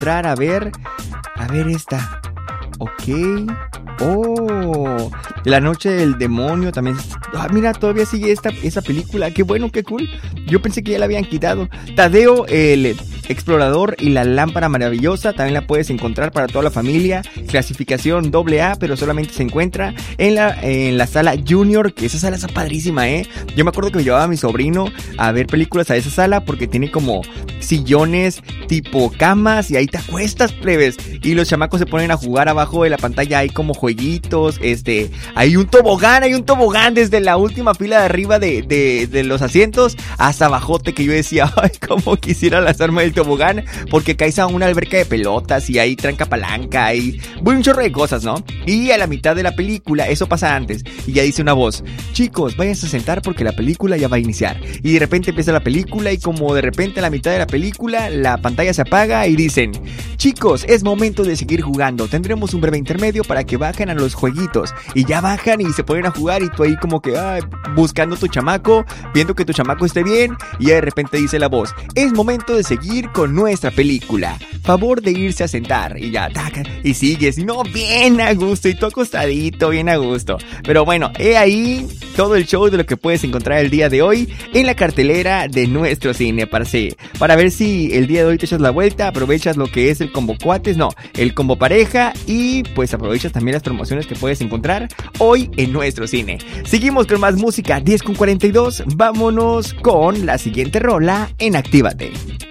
entrar a ver esta. Ok. Oh, La Noche del Demonio también. Mira, todavía sigue esa película. Qué bueno, qué cool. Yo pensé que ya la habían quitado. Tadeo, el explorador y la lámpara maravillosa, también la puedes encontrar para toda la familia. Clasificación AA, pero solamente se encuentra en la sala Junior, que esa sala está padrísima, Yo me acuerdo que me llevaba a mi sobrino a ver películas a esa sala porque tiene como sillones tipo camas y ahí te acuestas, plebes. Y los chamacos se ponen a jugar abajo de la pantalla. Hay como jueguitos, hay un tobogán desde la última fila de arriba de los asientos hasta abajote, que yo decía, ay, cómo quisiera lanzarme del tobogán, porque caes a una alberca de pelotas y hay tranca palanca y un chorro de cosas, ¿no? Y a la mitad de la película, eso pasa antes, y ya dice una voz, chicos, váyanse a sentar porque la película ya va a iniciar. Y de repente empieza la película y como de repente a la mitad de la película la pantalla se apaga y dicen, chicos, es momento de seguir jugando, tendremos un breve intermedio para que bajen a los jueguitos. Y ya bajan y se ponen a jugar y tú ahí como que buscando a tu chamaco, viendo que tu chamaco esté bien, y ya de repente dice la voz, es momento de seguir con nuestra película, favor de irse a sentar. Y ya, taca, y sigues, y no, bien a gusto, y tú acostadito, bien a gusto. Pero bueno, he ahí todo el show de lo que puedes encontrar el día de hoy en la cartelera de nuestro cine, para ver si el día de hoy te echas la vuelta, aprovechas lo que es el combo cuates, no, el combo pareja, y pues aprovechas también las promociones que puedes encontrar hoy en nuestro cine. Seguimos con más música, 10:42, vámonos con la siguiente rola en Actívate.